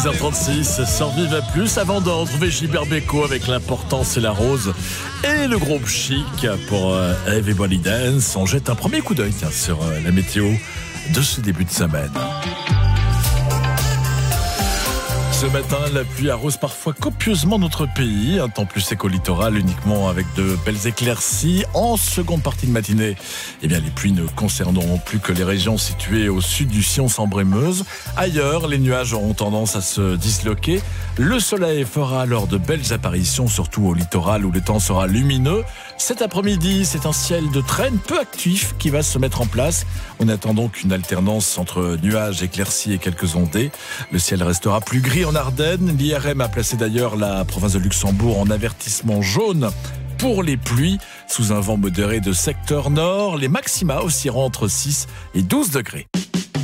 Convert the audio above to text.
6h36 sur Vive Plus. Avant de retrouver Gilbert Bécaud avec l'importance et la rose et le groupe Chic pour Everybody Dance, on jette un premier coup d'œil sur la météo de ce début de semaine. Ce matin, la pluie arrose parfois copieusement notre pays. Un temps plus sec au littoral, uniquement avec de belles éclaircies. En seconde partie de matinée, les pluies ne concerneront plus que les régions situées au sud du Sion-Sambre-et-Meuse. Ailleurs, les nuages auront tendance à se disloquer. Le soleil fera alors de belles apparitions, surtout au littoral où le temps sera lumineux. Cet après-midi, c'est un ciel de traîne peu actif qui va se mettre en place. On attend donc une alternance entre nuages, éclaircies et quelques ondées. Le ciel restera plus gris en Ardennes. L'IRM a placé d'ailleurs la province de Luxembourg en avertissement jaune pour les pluies, sous un vent modéré de secteur nord. Les maxima oscilleront entre 6 et 12 degrés.